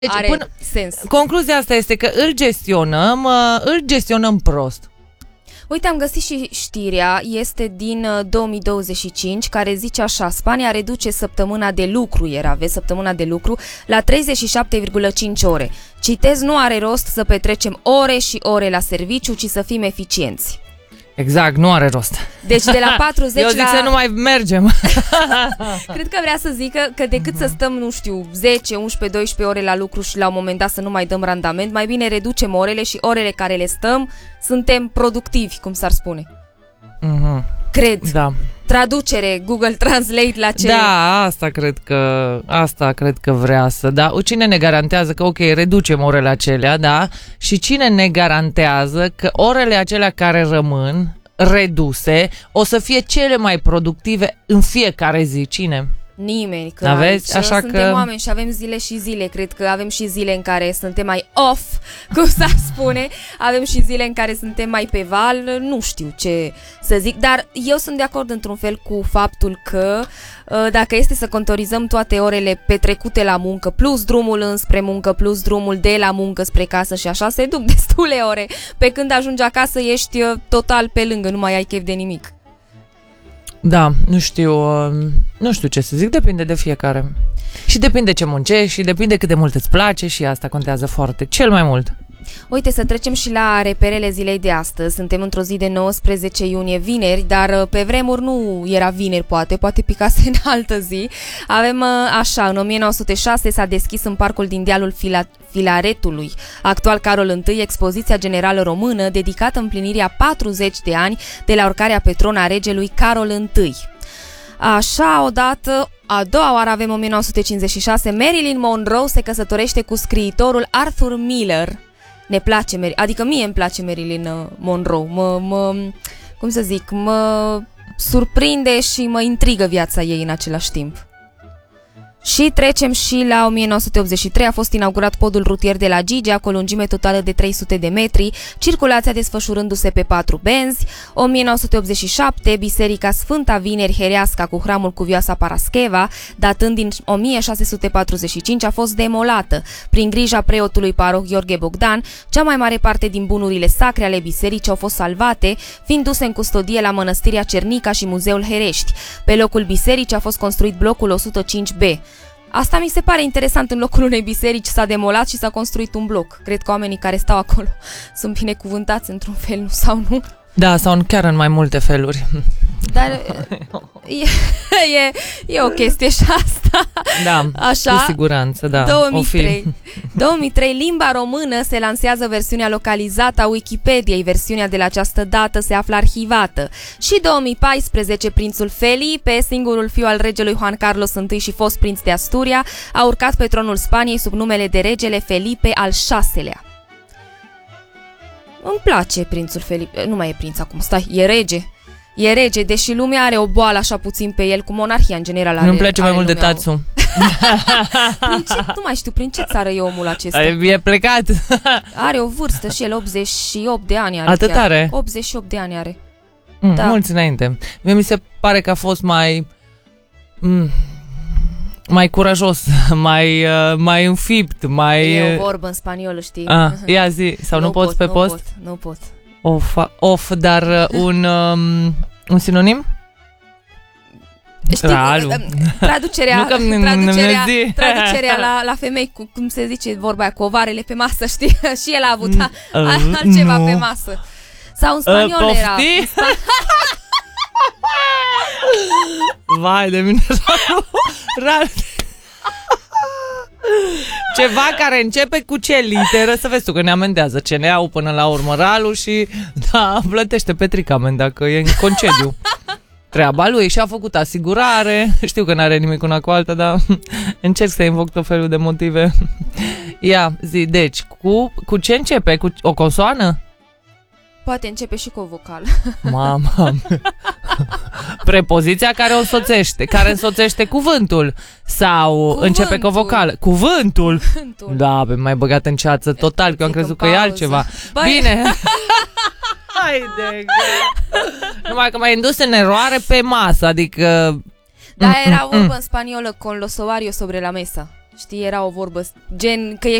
Deci, are sens. Concluzia asta este că îl gestionăm prost. Uite, am găsit și știrea, este din 2025, care zice așa: Spania reduce săptămâna de lucru, săptămâna de lucru, la 37,5 ore. Citez, nu are rost să petrecem ore și ore la serviciu, ci să fim eficienți. Exact, nu are rost. Deci de la 40 Eu zic să nu mai mergem. Cred că vrea să zică că decât să stăm, nu știu, 10, 11, 12 ore la lucru și la un moment dat să nu mai dăm randament, mai bine reducem orele și orele care le stăm suntem productivi, cum s-ar spune. Cred. Da. Traducere, Google Translate la ce... Da, asta cred că vrea să... Da, cine ne garantează că, ok, reducem orele acelea, da? Și cine ne garantează că orele acelea care rămân reduse o să fie cele mai productive în fiecare zi? Cine? Nimeni, că aveți? Așa suntem că... oameni și avem zile și zile. Cred că avem și zile în care suntem mai off, cum s-ar spune. Avem și zile în care suntem mai pe val. Nu știu ce să zic, dar eu sunt de acord într-un fel cu faptul că dacă este să contorizăm toate orele petrecute la muncă, plus drumul înspre muncă, plus drumul de la muncă spre casă și așa, se duc destule ore. Pe când ajungi acasă ești total pe lângă, nu mai ai chef de nimic. Da, nu știu ce să zic, depinde de fiecare. Și depinde ce muncești și depinde cât de mult îți place și asta contează foarte, cel mai mult. Uite, să trecem și la reperele zilei de astăzi. Suntem într-o zi de 19 iunie, vineri, dar pe vremuri nu era vineri, poate picase în altă zi. Avem așa, în 1906 s-a deschis în parcul din dealul Filaretului, actual Carol I, expoziția generală română dedicată împlinirii a 40 de ani de la urcarea pe tron a regelui Carol I. Așa, odată, a doua oară avem 1956, Marilyn Monroe se căsătorește cu scriitorul Arthur Miller. Ne place, adică mie îmi place Marilyn Monroe, cum să zic, mă surprinde și mă intrigă viața ei în același timp. Și trecem și la 1983, a fost inaugurat podul rutier de la Gigea cu o lungime totală de 300 de metri, circulația desfășurându-se pe 4 benzi. 1987, Biserica Sfânta Vineri Hereasca cu hramul Cuvioasa Parascheva, datând din 1645, a fost demolată. Prin grija preotului paroh Gheorghe Bogdan, cea mai mare parte din bunurile sacre ale bisericii au fost salvate, fiind duse în custodie la Mănăstirea Cernica și Muzeul Herești. Pe locul bisericii a fost construit blocul 105B. Asta mi se pare interesant, în locul unei biserici s-a demolat și s-a construit un bloc. Cred că oamenii care stau acolo sunt binecuvântați într-un fel, sau nu? Da, sau chiar în mai multe feluri. Dar e o chestie și asta. Da, așa, cu siguranță, da. 2003, limba română se lansează versiunea localizată a Wikipediei. Versiunea de la această dată se află arhivată. Și 2014, prințul Felipe, singurul fiu al regelui Juan Carlos I și fost prinț de Asturia, a urcat pe tronul Spaniei sub numele de regele Felipe al VI-lea. Îmi place prințul Felipe, nu mai e prinț acum, stai, e rege. E rege, deși lumea are o boală așa puțin pe el, cu monarhia în general are. Nu-mi place mai mult de Tatsu. Nu mai știu, prin ce țară e omul acesta? E plecat. Are o vârstă și el, 88 de ani are. Atât chiar. are? 88 de ani are. Da. Mulți înainte. Mie mi se pare că a fost mai curajos, mai înfipt, mai... E o vorbă în spaniolă, știi? Ia zi, sau nu poți pe post? Nu pot. Dar un sinonim? Știi, traducerea la femei, cum se zice vorba aia, cu ovarele pe masă, știi? Și el a avut altceva pe masă. Sau în spaniolă era. Vai de mine. Ceva care începe cu ce literă? Să vezi tu că ne amendează CNA-ul până la urmă, Ralu, și da, plătește Petrica amenda, că e în concediu. Treaba lui și a făcut asigurare. Știu că n-are nimic una cu alta, dar încerc să invoc tot felul de motive. Ia, zi, deci, cu ce începe? Cu o consoană? Poate începe și cu o vocală. Mamă. Prepoziția care care însoțește cuvântul. Sau începe cu o vocală. Cuvântul. Da, mai băgat în ceață total, că eu am crezut că e altceva. Bine. Haide. Numai că m-ai indus în eroare pe masă, adică... Da, era vorbă în spaniolă, con los ovarios sobre la mesa. Știi, era o vorbă gen că